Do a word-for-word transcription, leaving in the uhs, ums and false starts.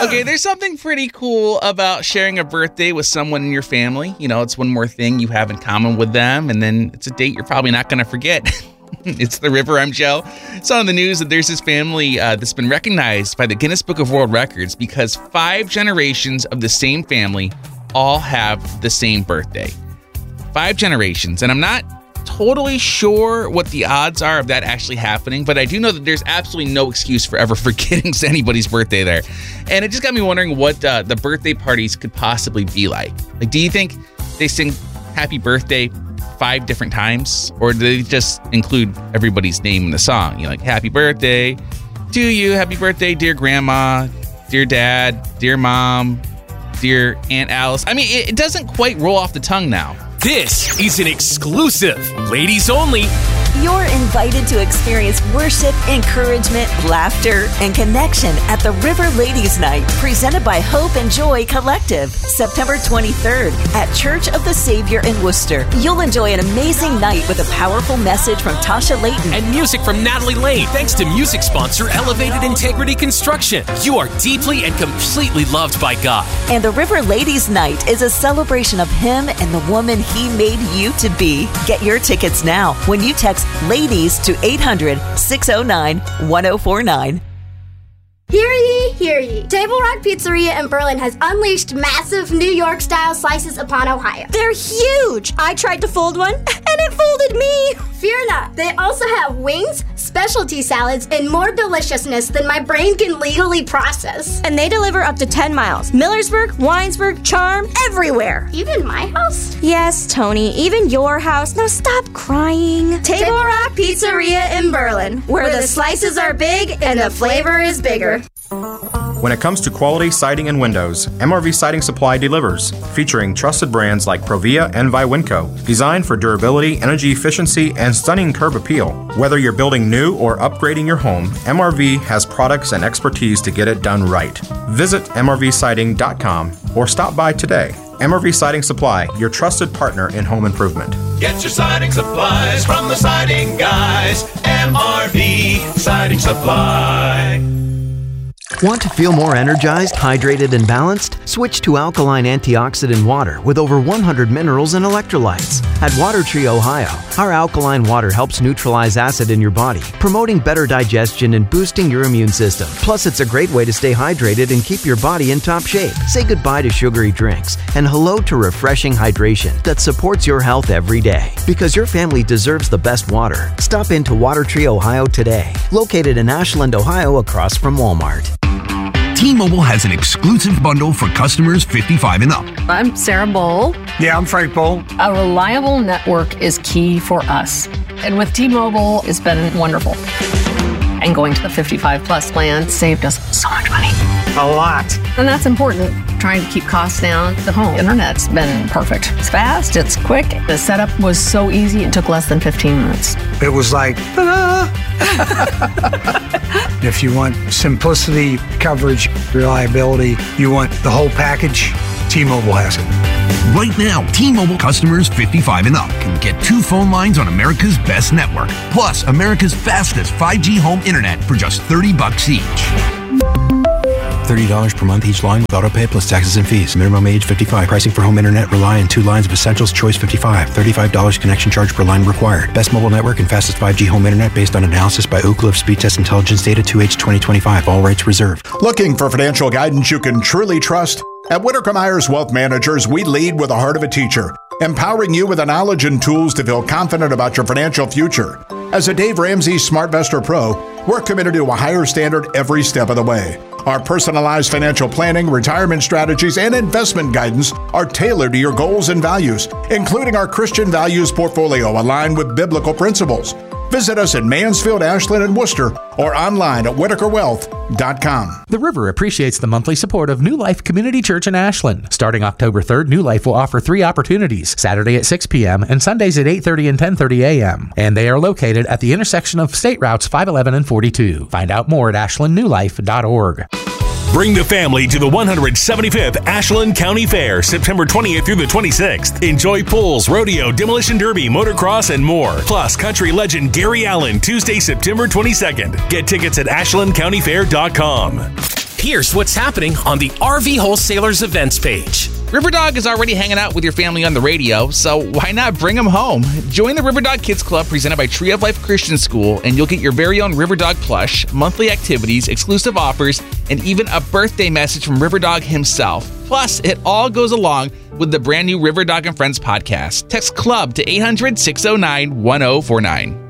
Okay, there's something pretty cool about sharing a birthday with someone in your family. You know, it's one more thing you have in common with them, and then it's a date you're probably not going to forget. It's The River. I'm Joe. It's on the news that there's this family uh, that's been recognized by the Guinness Book of World Records because five generations of the same family all have the same birthday. Five generations. And I'm not totally sure what the odds are of that actually happening, but I do know that there's absolutely no excuse for ever forgetting anybody's birthday there. And it just got me wondering what uh, the birthday parties could possibly be like. Like, do you think they sing happy birthday five different times, or do they just include everybody's name in the song? You know, like, happy birthday to you, happy birthday, dear grandma, dear dad, dear mom, dear Aunt Alice. I mean, it, it doesn't quite roll off the tongue now. This is an exclusive, ladies only. You're invited to experience worship, encouragement, laughter, and connection at the River Ladies Night, presented by Hope and Joy Collective, September twenty-third at Church of the Savior in Worcester. You'll enjoy an amazing night with a powerful message from Tasha Layton and music from Natalie Lane, thanks to music sponsor Elevated Integrity Construction. You are deeply and completely loved by God. And the River Ladies Night is a celebration of Him and the woman He made you to be. Get your tickets now when you text LADIES to eight hundred, six oh nine, one oh four nine. Hear ye, hear ye. Table Rock Pizzeria in Berlin has unleashed massive New York-style slices upon Ohio. They're huge! I tried to fold one, and it folded me! Fear not. They also have wings, specialty salads, and more deliciousness than my brain can legally process. And they deliver up to ten miles. Millersburg, Winesburg, Charm, everywhere. Even my house? Yes, Tony, even your house. Now stop crying. Table, Table Rock Pizzeria in Berlin, where, where the slices are big and the flavor is bigger. When it comes to quality siding and windows, M R V Siding Supply delivers, featuring trusted brands like Provia and Viwinco, designed for durability, energy efficiency, and stunning curb appeal. Whether you're building new or upgrading your home, M R V has products and expertise to get it done right. Visit M R V siding dot com or stop by today. M R V Siding Supply, your trusted partner in home improvement. Get your siding supplies from the siding guys. M R V Siding Supply. Want to feel more energized, hydrated, and balanced? Switch to alkaline antioxidant water with over one hundred minerals and electrolytes. At Water Tree Ohio, our alkaline water helps neutralize acid in your body, promoting better digestion and boosting your immune system. Plus, it's a great way to stay hydrated and keep your body in top shape. Say goodbye to sugary drinks and hello to refreshing hydration that supports your health every day. Because your family deserves the best water. Stop into Water Tree Ohio today. Located in Ashland, Ohio, across from Walmart. T-Mobile has an exclusive bundle for customers fifty-five and up. I'm Sarah Bowl. Yeah, I'm Frank Bowl. A reliable network is key for us. And with T-Mobile, it's been wonderful. And going to the fifty-five plus plan saved us so much money. A lot. And that's important. Trying to keep costs down. The home internet's been perfect. It's fast, it's quick. The setup was so easy, it took less than fifteen minutes. It was like, ta-da! If you want simplicity, coverage, reliability, you want the whole package, T-Mobile has it. Right now, T-Mobile customers fifty-five and up can get two phone lines on America's best network, plus America's fastest five G home internet for just thirty bucks each. thirty dollars per month each line with autopay plus taxes and fees. Minimum age fifty-five. Pricing for home internet rely on two lines of Essentials Choice fifty-five. thirty-five dollars connection charge per line required. Best mobile network and fastest five G home internet based on analysis by Oak Cliff Speed Test Intelligence Data two H twenty twenty-five. All rights reserved. Looking for financial guidance you can truly trust? At Whitaker Myers Wealth Managers, we lead with the heart of a teacher, empowering you with the knowledge and tools to feel confident about your financial future. As a Dave Ramsey SmartVestor Pro, we're committed to a higher standard every step of the way. Our personalized financial planning, retirement strategies, and investment guidance are tailored to your goals and values, including our Christian values portfolio aligned with biblical principles. Visit us in Mansfield, Ashland, and Worcester, or online at whitaker wealth dot com. The River appreciates the monthly support of New Life Community Church in Ashland. Starting October third, New Life will offer three opportunities, Saturday at six p.m. and Sundays at eight thirty and ten thirty a.m. And they are located at the intersection of State Routes five eleven and forty-two. Find out more at ashland new life dot org. Bring the family to the one hundred seventy-fifth Ashland County Fair, September twentieth through the twenty-sixth. Enjoy pulls, rodeo, demolition derby, motocross, and more. Plus, country legend Gary Allen, Tuesday, September twenty-second. Get tickets at ashland county fair dot com. Here's what's happening on the R V Wholesalers events page. Riverdog is already hanging out with your family on the radio, so why not bring them home? Join the Riverdog Kids Club presented by Tree of Life Christian School, and you'll get your very own Riverdog plush, monthly activities, exclusive offers, and even a birthday message from Riverdog himself. Plus, it all goes along with the brand new Riverdog and Friends podcast. Text CLUB to eight hundred, six oh nine, one oh four nine.